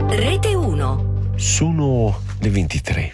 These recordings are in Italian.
Rete 1. Sono le 23.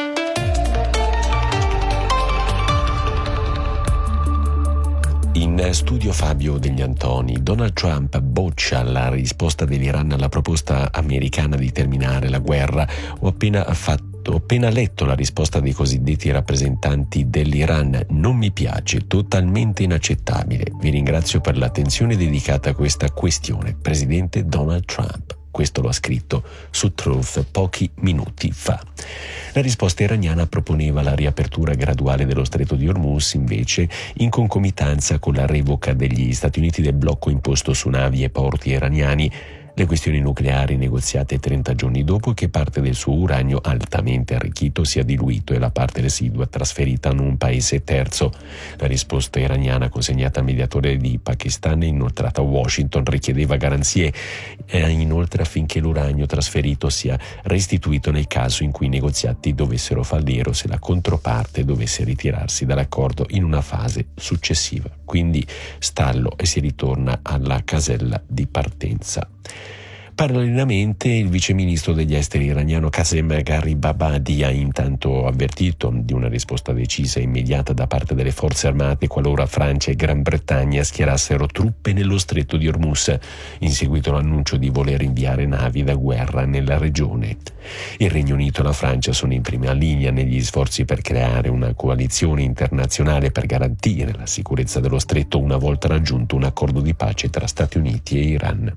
In studio Fabio Degli Antoni. Donald Trump boccia la risposta dell'Iran alla proposta americana di terminare la guerra. Ho appena letto la risposta dei cosiddetti rappresentanti dell'Iran. Non mi piace, totalmente inaccettabile. Vi ringrazio per l'attenzione dedicata a questa questione, Presidente Donald Trump. Questo lo ha scritto su Truth pochi minuti fa. La risposta iraniana proponeva la riapertura graduale dello stretto di Hormuz, invece, in concomitanza con la revoca degli Stati Uniti del blocco imposto su navi e porti iraniani, le questioni nucleari negoziate 30 giorni dopo che parte del suo uranio altamente arricchito sia diluito e la parte residua trasferita in un paese terzo. La risposta iraniana consegnata al mediatore di Pakistan e inoltrata a Washington richiedeva garanzie inoltre affinché l'uranio trasferito sia restituito nel caso in cui i negoziati dovessero fallire o se la controparte dovesse ritirarsi dall'accordo in una fase successiva. Quindi stallo e si ritorna alla casella di partenza. Parallelamente, il viceministro degli esteri iraniano Qasem Gharibabadi ha intanto avvertito di una risposta decisa e immediata da parte delle forze armate qualora Francia e Gran Bretagna schierassero truppe nello stretto di Hormuz, in seguito all'annuncio di voler inviare navi da guerra nella regione. Il Regno Unito e la Francia sono in prima linea negli sforzi per creare una coalizione internazionale per garantire la sicurezza dello stretto una volta raggiunto un accordo di pace tra Stati Uniti e Iran.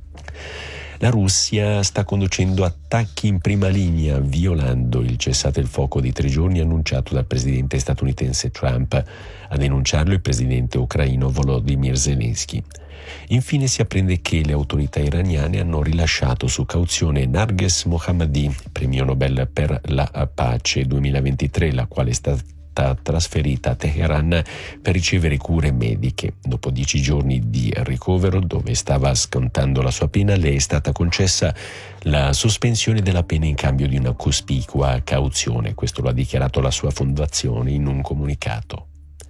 La Russia sta conducendo attacchi in prima linea, violando il cessate il fuoco di 3 giorni annunciato dal presidente statunitense Trump. A denunciarlo il presidente ucraino Volodymyr Zelensky. Infine si apprende che le autorità iraniane hanno rilasciato su cauzione Narges Mohammadi, premio Nobel per la pace 2023, la quale è stata trasferita a Teheran per ricevere cure mediche. Dopo 10 giorni di ricovero, dove stava scontando la sua pena, le è stata concessa la sospensione della pena in cambio di una cospicua cauzione. Questo lo ha dichiarato la sua fondazione in un comunicato.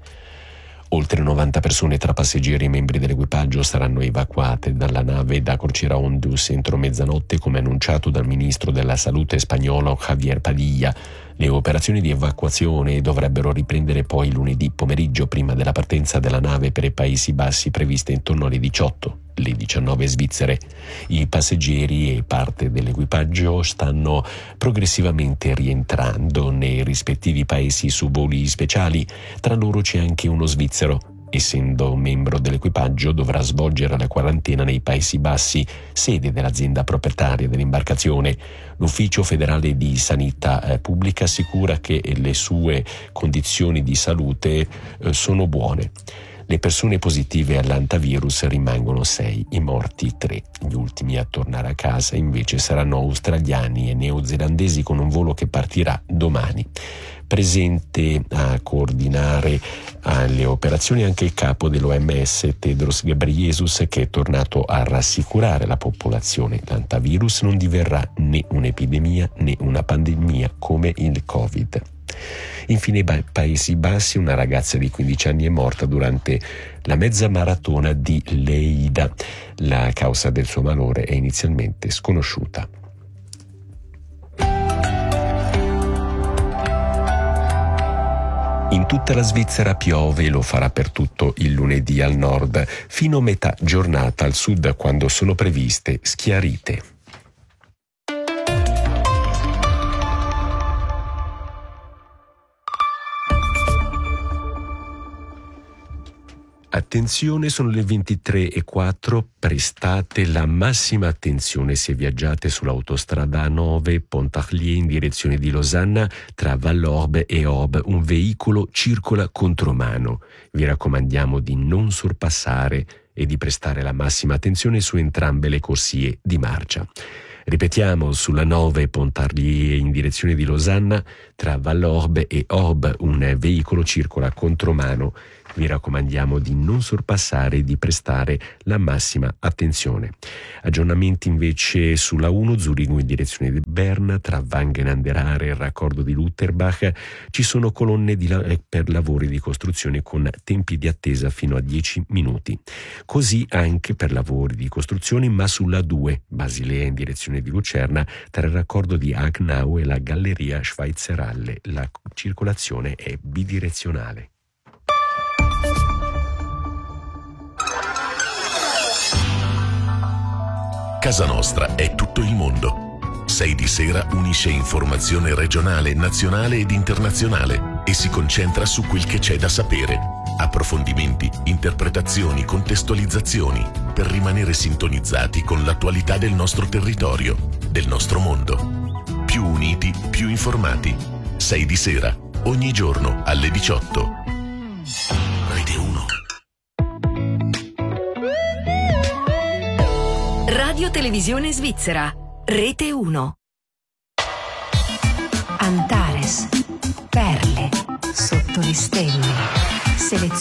Oltre 90 persone tra passeggeri e membri dell'equipaggio saranno evacuate dalla nave da crociera Ondus entro mezzanotte, come annunciato dal ministro della salute spagnolo Javier Padilla. Le operazioni di evacuazione dovrebbero riprendere poi lunedì pomeriggio prima della partenza della nave per i Paesi Bassi previste intorno alle 18, le 19 svizzere. I passeggeri e parte dell'equipaggio stanno progressivamente rientrando nei rispettivi paesi su voli speciali. Tra loro c'è anche uno svizzero. Essendo membro dell'equipaggio dovrà svolgere la quarantena nei Paesi Bassi, sede dell'azienda proprietaria dell'imbarcazione. L'Ufficio federale di sanità pubblica assicura che le sue condizioni di salute sono buone. Le persone positive all'antivirus rimangono 6, i morti 3. Gli ultimi a tornare a casa invece saranno australiani e neozelandesi con un volo che partirà domani. Presente a coordinare le operazioni anche il capo dell'OMS Tedros Ghebreyesus, che è tornato a rassicurare la popolazione. L'antivirus non diverrà né un'epidemia né una pandemia come il Covid. Infine, ai Paesi Bassi, una ragazza di 15 anni è morta durante la mezza maratona di Lleida. La causa del suo malore è inizialmente sconosciuta. In tutta la Svizzera piove e lo farà per tutto il lunedì al nord, fino a metà giornata al sud, quando sono previste schiarite. Attenzione, sono le 23:04, prestate la massima attenzione se viaggiate sull'autostrada A9 Pontarlier in direzione di Losanna tra Vallorbe e Orbe. Un veicolo circola contromano. Vi raccomandiamo di non sorpassare e di prestare la massima attenzione su entrambe le corsie di marcia. Ripetiamo, sulla 9 Pontarlier in direzione di Losanna tra Vallorbe e Orbe un veicolo circola contromano. vi raccomandiamo di non sorpassare e di prestare la massima attenzione. Aggiornamenti invece sulla 1 Zurigo in direzione di Berna, tra Wangen an der Aare e il raccordo di Lutherbach ci sono colonne per lavori di costruzione con tempi di attesa fino a 10 minuti. Così anche per lavori di costruzione, ma sulla 2 Basilea in direzione di Lucerna, tra il raccordo di Hagnau e la Galleria Schweizerhalle. La circolazione è bidirezionale. Casa Nostra è tutto il mondo. 6 di sera unisce informazione regionale, nazionale ed internazionale e si concentra su quel che c'è da sapere. Approfondimenti, interpretazioni, contestualizzazioni per rimanere sintonizzati con l'attualità del nostro territorio, del nostro mondo. Più uniti, più informati. 6 di sera, ogni giorno alle 18. Rete 1. Radio Televisione Svizzera, Rete 1. Antares, perle sotto le stelle, selezione.